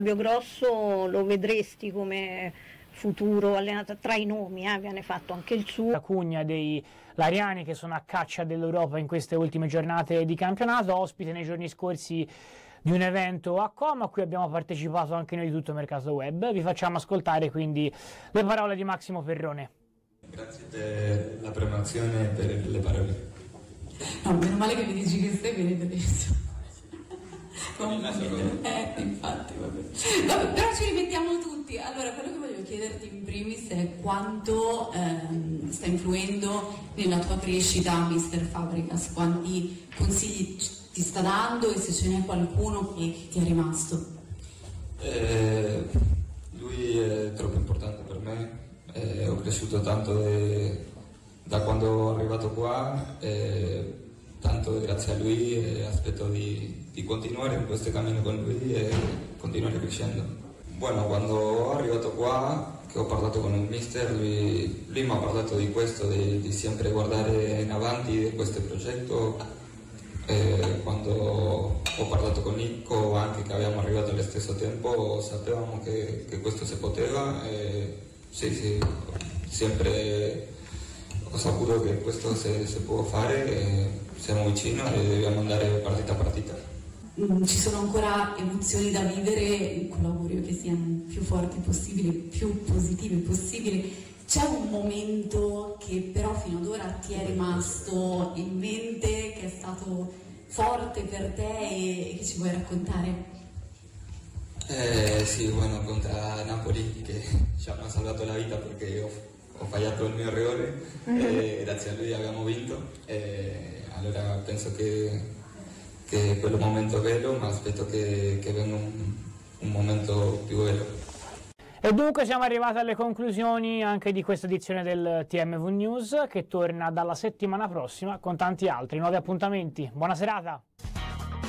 Fabio Grosso lo vedresti come futuro allenatore tra i nomi, viene fatto anche il suo. La cugna dei Lariani che sono a caccia dell'Europa in queste ultime giornate di campionato, ospite nei giorni scorsi di un evento a Como a cui abbiamo partecipato anche noi di Tutto Mercato Web. Vi facciamo ascoltare quindi le parole di Massimo Perrone. Grazie per la promozione e per le parole. No, meno male che mi dici che stai bene adesso. Infatti, vabbè, però ci rimettiamo tutti. Allora, quello che voglio chiederti in primis è quanto sta influendo nella tua crescita Mr. Fabregas, quanti consigli ti sta dando e se ce n'è qualcuno che ti è rimasto. Lui è troppo importante per me, ho cresciuto tanto da quando sono arrivato qua, tanto grazie a lui e aspetto di continuare in questo cammino con lui e continuare crescendo. Bueno, quando sono arrivato qua, che ho parlato con il mister, lui mi ha parlato di questo, di sempre guardare in avanti di questo progetto. Quando ho parlato con Nico, anche che abbiamo arrivato allo stesso tempo, sapevamo che questo si poteva e sì, sempre ho saputo che questo si può fare e siamo vicini e dobbiamo andare partita a partita. Ci sono ancora emozioni da vivere, con l'augurio che siano più forti possibili, più positive possibili. C'è un momento che però fino ad ora ti è rimasto in mente, che è stato forte per te e che ci vuoi raccontare? Sì, bueno, contro Napoli che ci hanno salvato la vita perché ho sbagliato il mio errore e grazie a lui abbiamo vinto. Allora penso che quello momento è bello, ma aspetto che venga un momento più bello. E dunque siamo arrivati alle conclusioni anche di questa edizione del TMV News, che torna dalla settimana prossima con tanti altri nuovi appuntamenti. Buona serata!